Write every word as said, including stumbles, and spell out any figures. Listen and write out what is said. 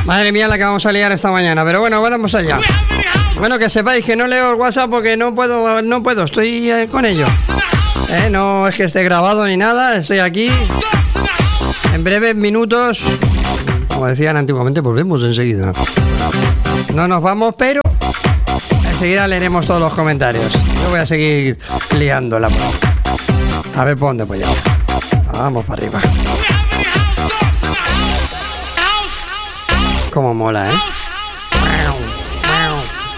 Madre mía la que vamos a liar esta mañana. Pero bueno, vamos allá. Bueno, que sepáis que no leo el WhatsApp porque no puedo, no puedo, estoy eh, con ello. Eh, no es que esté grabado ni nada, estoy aquí. En breves minutos, como decían antiguamente, volvemos enseguida. No nos vamos, pero enseguida leeremos todos los comentarios. Yo voy a seguir liándola. A ver por dónde voy ahora. Vamos para arriba. Como mola, ¿eh?